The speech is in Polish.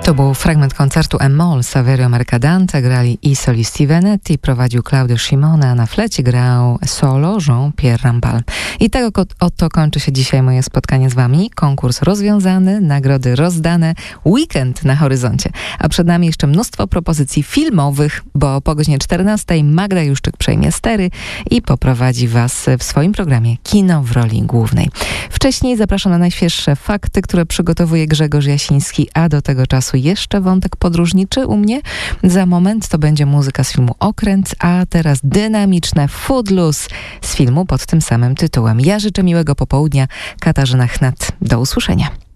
To był fragment koncertu M-Moll Saverio Mercadante, grali i solisti Venetti, prowadził Claudio Scimone, a na flecie grał solo Jean-Pierre Rampal. I tak oto kończy się dzisiaj moje spotkanie z wami. Konkurs rozwiązany, nagrody rozdane, weekend na horyzoncie. A przed nami jeszcze mnóstwo propozycji filmowych, bo po godzinie 14 Magda Juszczyk przejmie stery i poprowadzi was w swoim programie Kino w roli głównej. Wcześniej zapraszam na najświeższe fakty, które przygotowuje Grzegorz Jasiński, a do tego czasu jeszcze wątek podróżniczy u mnie. Za moment to będzie muzyka z filmu Okręt, a teraz dynamiczne Footloose z filmu pod tym samym tytułem. Ja życzę miłego popołudnia. Katarzyna Chnat. Do usłyszenia.